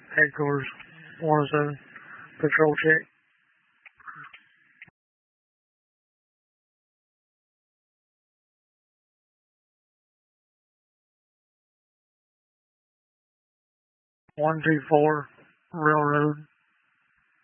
Headquarters, Warzone, Patrol check. One two four Railroad.